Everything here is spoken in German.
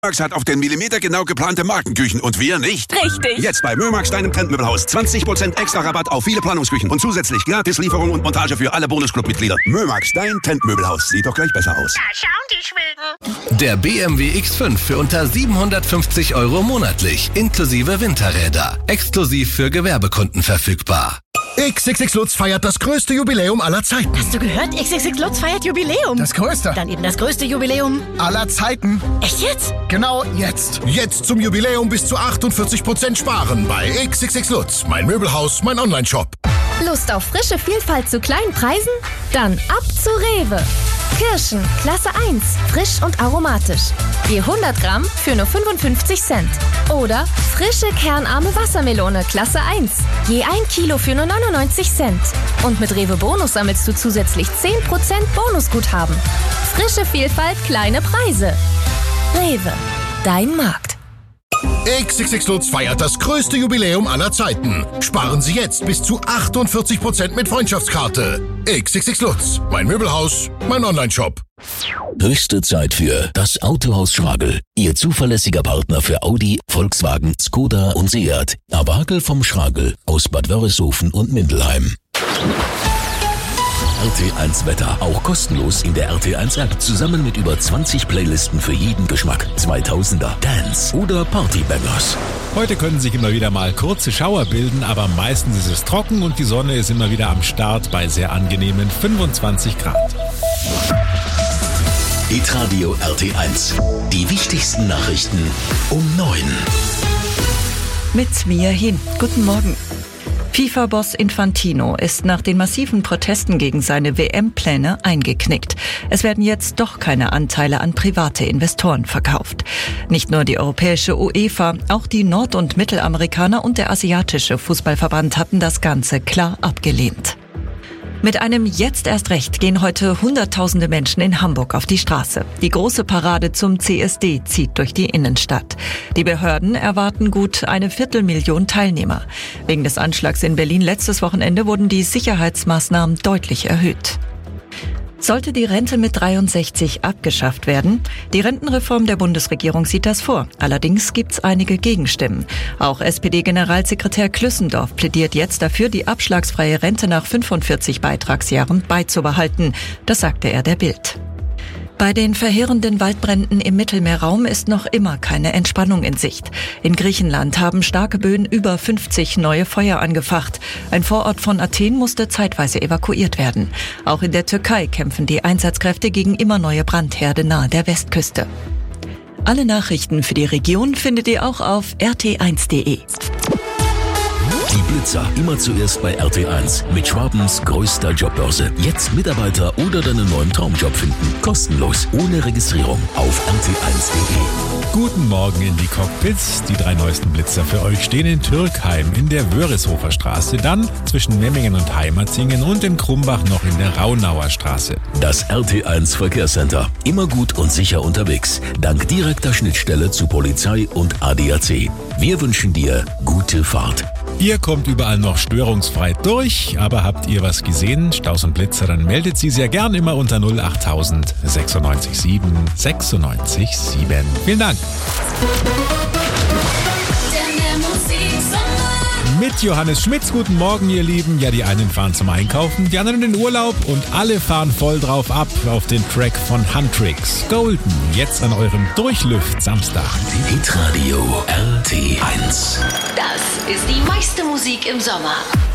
Mömax hat auf den Millimeter genau geplante Markenküchen und wir nicht. Richtig. Jetzt bei Mömax, deinem Trendmöbelhaus. 20% extra Rabatt auf viele Planungsküchen und zusätzlich Gratislieferung und Montage für alle Bonusclub-Mitglieder. Mömax, dein Trendmöbelhaus. Sieht doch gleich besser aus. Da schauen die Schweden. Der BMW X5 für unter 750 € monatlich, inklusive Winterräder. Exklusiv für Gewerbekunden verfügbar. XXX Lutz feiert das größte Jubiläum aller Zeiten. Hast du gehört? XXX Lutz feiert Jubiläum. Das größte. Dann eben das größte Jubiläum Aller Zeiten. Echt jetzt? Genau jetzt. Jetzt zum Jubiläum bis zu 48% sparen bei XXX Lutz. Mein Möbelhaus, mein Onlineshop. Lust auf frische Vielfalt zu kleinen Preisen? Dann ab zu Rewe. Kirschen, Klasse 1, frisch und aromatisch. Je 100 Gramm für nur 55 Cent. Oder frische kernarme Wassermelone, Klasse 1. Je 1 Kilo für nur 99 Cent. Und mit Rewe Bonus sammelst du zusätzlich 10% Bonusguthaben. Frische Vielfalt, kleine Preise. Rewe, dein Markt. XXX Lutz feiert das größte Jubiläum aller Zeiten. Sparen Sie jetzt bis zu 48% mit Freundschaftskarte. XXX Lutz. Mein Möbelhaus, mein Onlineshop. Höchste Zeit für das Autohaus Schragel. Ihr zuverlässiger Partner für Audi, Volkswagen, Skoda und Seat. Abagel vom Schragel aus Bad Wörishofen und Mindelheim. RT1 Wetter, auch kostenlos in der RT1 App, zusammen mit über 20 Playlisten für jeden Geschmack. 2000er, Dance oder Partybangers. Heute können sich immer wieder mal kurze Schauer bilden, aber meistens ist es trocken und die Sonne ist immer wieder am Start bei sehr angenehmen 25 Grad. Hitradio RT1. Die wichtigsten Nachrichten um 9. Mit mir hin. Guten Morgen. FIFA-Boss Infantino ist nach den massiven Protesten gegen seine WM-Pläne eingeknickt. Es werden jetzt doch keine Anteile an private Investoren verkauft. Nicht nur die europäische UEFA, auch die Nord- und Mittelamerikaner und der asiatische Fußballverband hatten das Ganze klar abgelehnt. Mit einem Jetzt erst recht gehen heute Hunderttausende Menschen in Hamburg auf die Straße. Die große Parade zum CSD zieht durch die Innenstadt. Die Behörden erwarten gut 250.000 Teilnehmer. Wegen des Anschlags in Berlin letztes Wochenende wurden die Sicherheitsmaßnahmen deutlich erhöht. Sollte die Rente mit 63 abgeschafft werden? Die Rentenreform der Bundesregierung sieht das vor. Allerdings gibt's einige Gegenstimmen. Auch SPD-Generalsekretär Klüssendorf plädiert jetzt dafür, die abschlagsfreie Rente nach 45 Beitragsjahren beizubehalten. Das sagte er der Bild. Bei den verheerenden Waldbränden im Mittelmeerraum ist noch immer keine Entspannung in Sicht. In Griechenland haben starke Böen über 50 neue Feuer angefacht. Ein Vorort von Athen musste zeitweise evakuiert werden. Auch in der Türkei kämpfen die Einsatzkräfte gegen immer neue Brandherde nahe der Westküste. Alle Nachrichten für die Region findet ihr auch auf rt1.de. Die Blitzer immer zuerst bei RT1 mit Schwabens größter Jobbörse. Jetzt Mitarbeiter oder deinen neuen Traumjob finden. Kostenlos, ohne Registrierung auf rt1.de. Guten Morgen in die Cockpits. Die 3 neuesten Blitzer für euch stehen in Türkheim in der Wörishofer Straße, dann zwischen Memmingen und Heimatzingen und in Krumbach noch in der Raunauer Straße. Das RT1 Verkehrscenter. Immer gut und sicher unterwegs. Dank direkter Schnittstelle zu Polizei und ADAC. Wir wünschen dir gute Fahrt. Ihr kommt überall noch störungsfrei durch, aber habt ihr was gesehen, Staus und Blitzer, dann meldet sie sehr gern immer unter 08000 96 7 96 7. Vielen Dank. Mit Johannes Schmitz, guten Morgen ihr Lieben. Ja, die einen fahren zum Einkaufen, die anderen in Urlaub und alle fahren voll drauf ab auf den Track von Huntrix. Golden, jetzt an eurem Durchlüft-Samstag. Hitradio RT1. Das ist die meiste Musik im Sommer.